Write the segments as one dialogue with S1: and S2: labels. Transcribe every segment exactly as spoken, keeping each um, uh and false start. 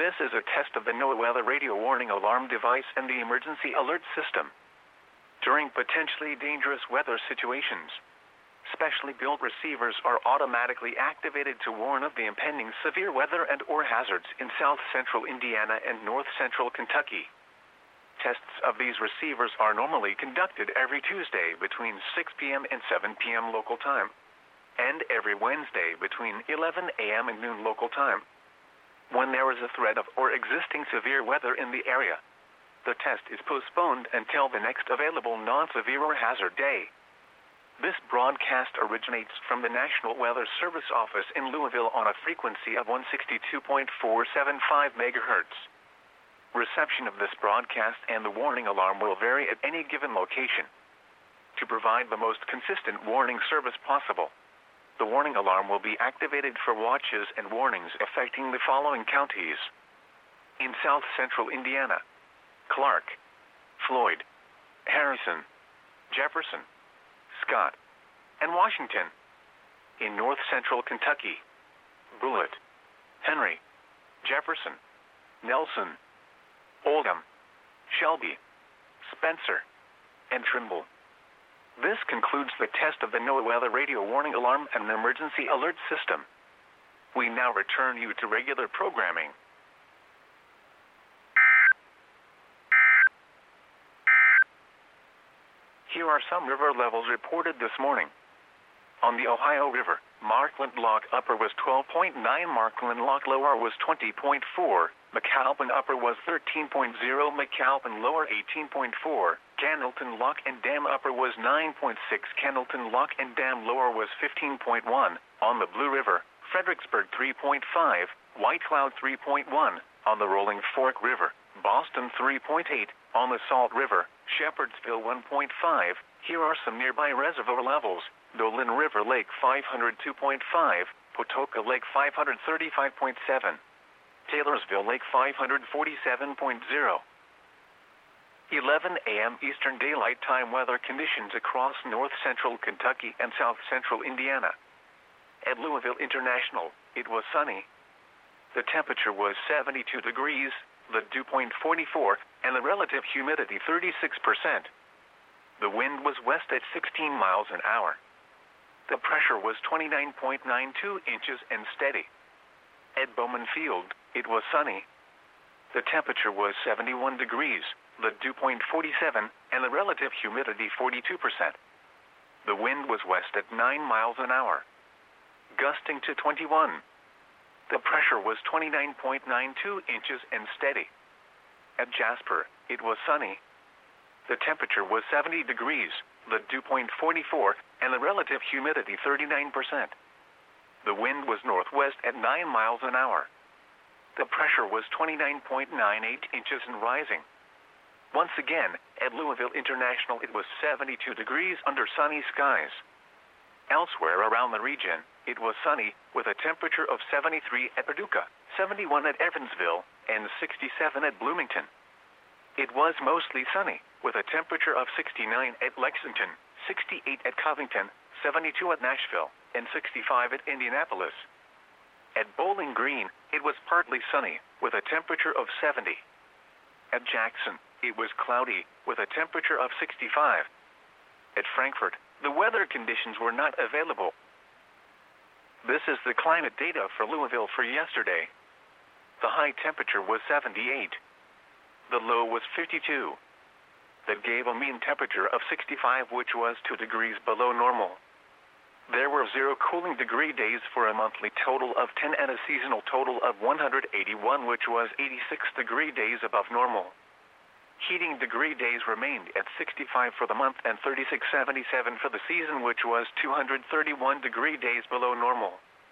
S1: This is a test of the NOAA radio warning alarm device and the emergency alert system. During potentially dangerous weather situations, specially built receivers are automatically activated to warn of the impending severe weather and or hazards in south central Indiana and north central Kentucky. Tests of these receivers are normally conducted every Tuesday between six p m and seven p m local time, and every Wednesday between eleven a m and noon local time. When there is a threat of or existing severe weather in the area, the test is postponed until the next available non-severe or hazard day. This broadcast originates from the National Weather Service office in Louisville on a frequency of one sixty-two point four seven five megahertz. Reception of this broadcast and the warning alarm will vary at any given location. To provide the most consistent warning service possible, the warning alarm will be activated for watches and warnings affecting the following counties. In south central Indiana: Clark, Floyd, Harrison, Jefferson, Scott, and Washington. In north central Kentucky: Bullitt, Henry, Jefferson, Nelson, Oldham, Shelby, Spencer, and Trimble. This concludes the test of the NOAA radio warning alarm and emergency alert system. We now return you to regular programming. Here are some river levels reported this morning. On the Ohio River, Markland Lock Upper was twelve point nine, Markland Lock Lower was twenty point four, McAlpin Upper was thirteen point zero, McAlpin Lower eighteen point four, Candleton Lock and Dam Upper was nine point six, Candleton Lock and Dam Lower was fifteen point one, on the Blue River, Fredericksburg three point five, White Cloud three point one, on the Rolling Fork River, Boston three point eight, on the Salt River, Shepherdsville one point five. Here are some nearby reservoir levels: Dolan River Lake five hundred two point five, Potoka Lake five hundred thirty-five point seven, Taylorsville Lake five hundred forty-seven point zero. eleven a m Eastern Daylight Time weather conditions across north central Kentucky and south central Indiana. At Louisville International, it was sunny. The temperature was seventy-two degrees, the dew point forty-four, and the relative humidity thirty-six percent. The wind was west at sixteen miles an hour. The pressure was twenty-nine point nine two inches and steady. At Bowman Field, it was sunny. The temperature was seventy-one degrees, the dew point forty-seven, and the relative humidity forty-two percent. The wind was west at nine miles an hour, gusting to twenty-one. The pressure was twenty-nine point nine two inches and steady. At Jasper, it was sunny. The temperature was seventy degrees, the dew point forty-four, and the relative humidity thirty-nine percent. The wind was northwest at nine miles an hour. The pressure was twenty-nine point nine eight inches and rising. Once again, at Louisville International, it was seventy-two degrees under sunny skies. Elsewhere around the region, it was sunny, with a temperature of seventy-three at Paducah, seventy-one at Evansville, and sixty-seven at Bloomington. It was mostly sunny, with a temperature of sixty-nine at Lexington, sixty-eight at Covington, seventy-two at Nashville, and sixty-five at Indianapolis. At Bowling Green, it was partly sunny, with a temperature of seventy. At Jackson, it was cloudy, with a temperature of sixty-five. At Frankfort, the weather conditions were not available. This is the climate data for Louisville for yesterday. The high temperature was seventy-eight. The low was fifty-two. That gave a mean temperature of sixty-five, which was two degrees below normal. There were zero cooling degree days for a monthly total of ten and a seasonal total of one hundred eighty-one, which was eighty-six degree days above normal. Heating degree days remained at sixty-five for the month and thirty-six seventy-seven for the season, which was two hundred thirty-one degree days below normal.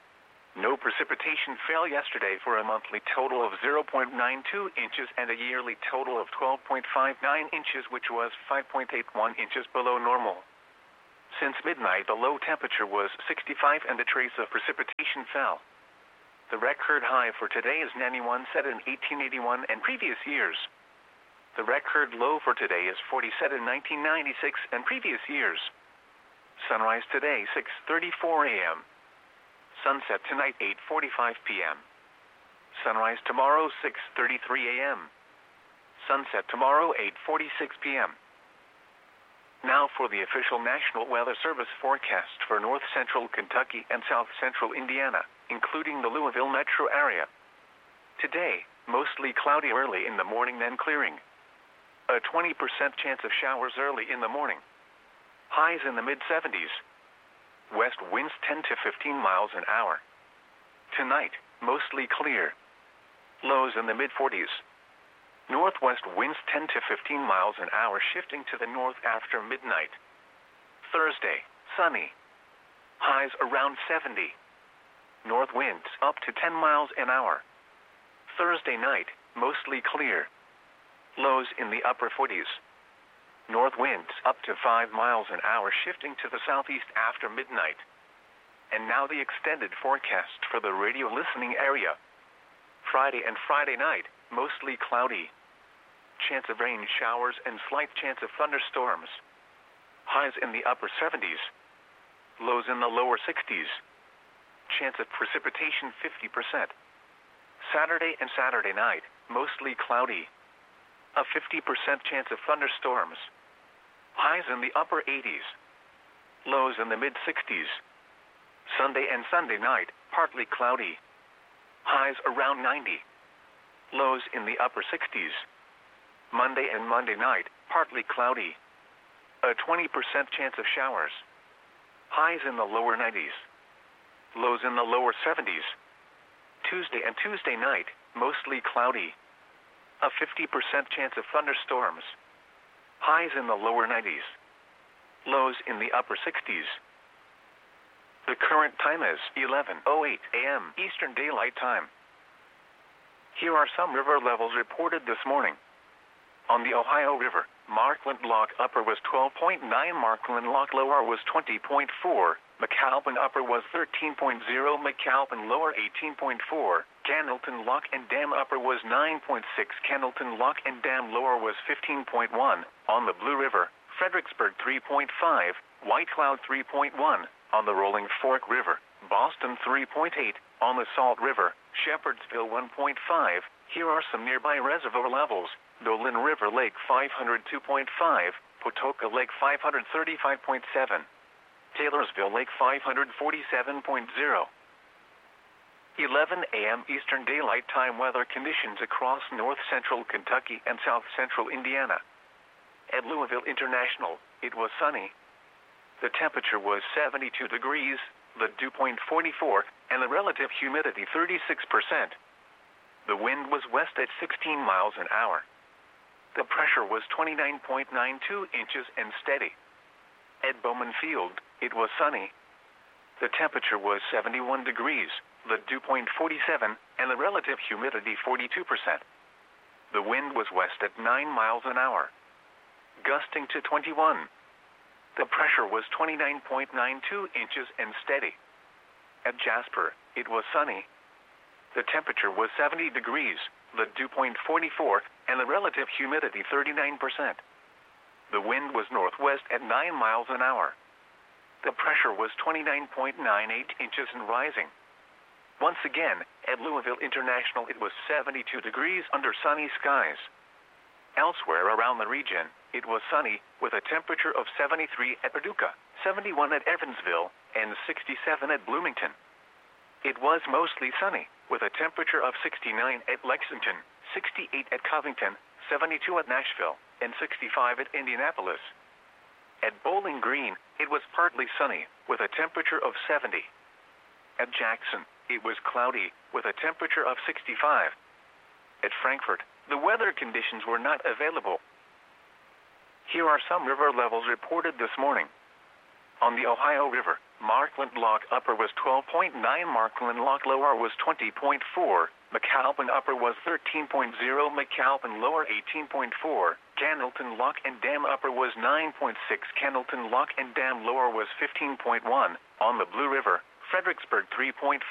S1: No precipitation fell yesterday for a monthly total of zero point nine two inches and a yearly total of twelve point five nine inches, which was five point eight one inches below normal. Since midnight, the low temperature was sixty-five and a trace of precipitation fell. The record high for today is ninety-one, set in eighteen eighty-one and previous years. The record low for today is forty, set in nineteen ninety-six and previous years. Sunrise today, six thirty-four a m Sunset tonight, eight forty-five p m Sunrise tomorrow six thirty-three a m Sunset tomorrow eight forty-six p m Now for the official National Weather Service forecast for north central Kentucky and south central Indiana, including the Louisville metro area. Today, mostly cloudy early in the morning, then clearing. A twenty percent chance of showers early in the morning. Highs in the mid seventies. West winds ten to fifteen miles an hour. Tonight, mostly clear. Lows in the mid forties. Northwest winds ten to fifteen miles an hour, shifting to the north after midnight. Thursday, sunny. Highs around seventy. North winds up to ten miles an hour. Thursday night, mostly clear. Lows in the upper forties. North winds up to five miles an hour, shifting to the southeast after midnight. And now the extended forecast for the radio listening area. Friday and Friday night, mostly cloudy. Chance of rain showers and slight chance of thunderstorms. Highs in the upper seventies. Lows in the lower sixties. Chance of precipitation fifty percent. Saturday and Saturday night, mostly cloudy. A fifty percent chance of thunderstorms. Highs in the upper eighties. Lows in the mid sixties. Sunday and Sunday night, partly cloudy. Highs around ninety. Lows in the upper sixties. Monday and Monday night, partly cloudy. A twenty percent chance of showers. Highs in the lower nineties. Lows in the lower seventies. Tuesday and Tuesday night, mostly cloudy. A fifty percent chance of thunderstorms. Highs in the lower nineties. Lows in the upper sixties. The current time is eleven oh eight a m Eastern Daylight Time. Here are some river levels reported this morning. On the Ohio River, Markland Lock Upper was twelve point nine, Markland Lock Lower was twenty point four, McAlpin Upper was thirteen point zero, McAlpin Lower eighteen point four, Cannelton Lock and Dam Upper was nine point six, Cannelton Lock and Dam Lower was fifteen point one, on the Blue River, Fredericksburg three point five, White Cloud three point one, on the Rolling Fork River, Boston three point eight, on the Salt River, Shepherdsville one point five. Here are some nearby reservoir levels. Dolan River Lake five hundred two point five, Potoka Lake five hundred thirty-five point seven, Taylorsville Lake five hundred forty-seven point zero. eleven a m Eastern Daylight Time weather conditions across north central Kentucky and south central Indiana. At Louisville International, it was sunny. The temperature was seventy-two degrees, the dew point forty-four, and the relative humidity thirty-six percent. The wind was west at sixteen miles an hour. The pressure was twenty-nine point nine two inches and steady. At Bowman Field, it was sunny. The temperature was seventy-one degrees, the dew point forty-seven, and the relative humidity forty-two percent. The wind was west at nine miles an hour, gusting to twenty-one. The pressure was twenty-nine point nine two inches and steady. At Jasper, it was sunny. The temperature was seventy degrees, the dew point forty-four, and the relative humidity thirty-nine percent. The wind was northwest at nine miles an hour. The pressure was twenty-nine point nine eight inches and rising. Once again, at Louisville International, it was seventy-two degrees under sunny skies. Elsewhere around the region, it was sunny, with a temperature of seventy-three at Paducah, seventy-one at Evansville, and sixty-seven at Bloomington. It was mostly sunny, with a temperature of sixty-nine at Lexington, sixty-eight at Covington, seventy-two at Nashville, and sixty-five at Indianapolis. At Bowling Green, it was partly sunny, with a temperature of seventy. At Jackson, it was cloudy, with a temperature of sixty-five. At Frankfort, the weather conditions were not available. Here are some river levels reported this morning. On the Ohio River, Markland Lock Upper was twelve point nine, Markland Lock Lower was twenty point four, McAlpin Upper was thirteen point zero, McAlpin Lower eighteen point four, Cannelton Lock and Dam Upper was nine point six, Cannelton Lock and Dam Lower was fifteen point one, on the Blue River, Fredericksburg three point